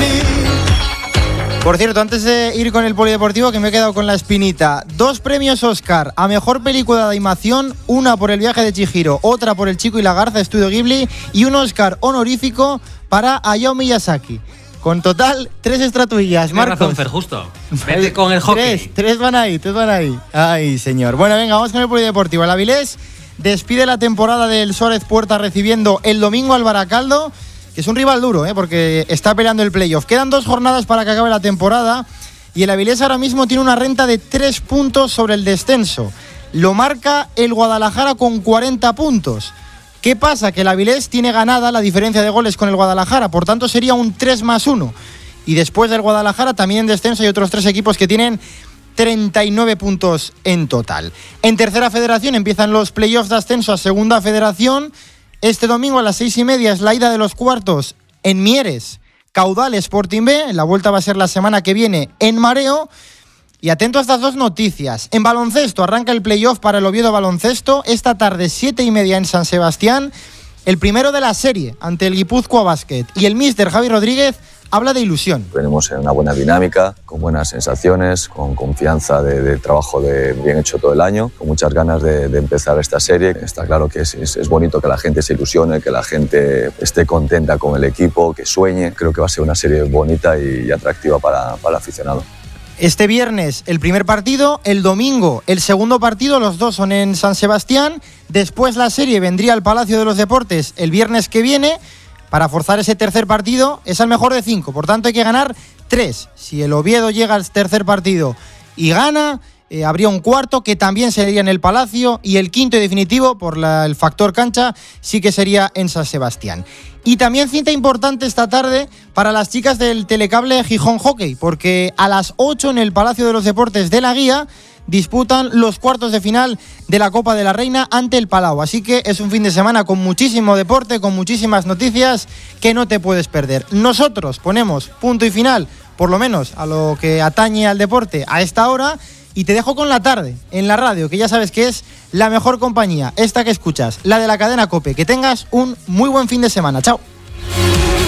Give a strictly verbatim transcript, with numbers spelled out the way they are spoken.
Por cierto, antes de ir con el polideportivo, que me he quedado con la espinita, dos premios Oscar a mejor película de animación, una por El viaje de Chihiro, otra por El chico y la garza, Estudio Ghibli, y un Oscar honorífico para Hayao Miyazaki. Con total, tres estatuillas, Marcos. Tienes razón, Fer, justo. Vete con el hockey. Tres, tres van ahí, tres van ahí. Ay, señor. Bueno, venga, vamos con el polideportivo. El Avilés despide la temporada del Suárez Puerta recibiendo el domingo al Baracaldo, que es un rival duro, ¿eh? Porque está peleando el playoff. Quedan dos jornadas para que acabe la temporada y el Avilés ahora mismo tiene una renta de tres puntos sobre el descenso. Lo marca el Guadalajara con cuarenta puntos. ¿Qué pasa? Que el Avilés tiene ganada la diferencia de goles con el Guadalajara, por tanto sería un tres más uno. Y después del Guadalajara también en descenso hay otros tres equipos que tienen treinta y nueve puntos en total. En tercera federación empiezan los playoffs de ascenso a segunda federación. Este domingo a las seis y media es la ida de los cuartos en Mieres, Caudal Sporting B. La vuelta va a ser la semana que viene en Mareo. Y atento a estas dos noticias. En baloncesto arranca el playoff para el Oviedo Baloncesto. Esta tarde siete y media en San Sebastián. El primero de la serie ante el Guipúzcoa Basket. Y el míster Javi Rodríguez habla de ilusión. Venimos en una buena dinámica, con buenas sensaciones, con confianza de, de trabajo de bien hecho todo el año, con muchas ganas de, de empezar esta serie. Está claro que es, es, es bonito que la gente se ilusione, que la gente esté contenta con el equipo, que sueñe. Creo que va a ser una serie bonita y, y atractiva para, para el aficionado. Este viernes el primer partido, el domingo el segundo partido, los dos son en San Sebastián. Después la serie vendría al Palacio de los Deportes el viernes que viene. Para forzar ese tercer partido es al mejor de cinco, por tanto hay que ganar tres. Si el Oviedo llega al tercer partido y gana, eh, habría un cuarto que también sería en el Palacio, y el quinto y definitivo, por la, el factor cancha, sí que sería en San Sebastián. Y también cita importante esta tarde para las chicas del Telecable Gijón Hockey, porque a las ocho en el Palacio de los Deportes de la Guía disputan los cuartos de final de la Copa de la Reina ante el Palau. Así que es un fin de semana con muchísimo deporte, con muchísimas noticias que no te puedes perder. Nosotros ponemos punto y final, por lo menos a lo que atañe al deporte a esta hora, y te dejo con la tarde en la radio, que ya sabes que es la mejor compañía, esta que escuchas, la de la cadena COPE. Que tengas un muy buen fin de semana. Chao.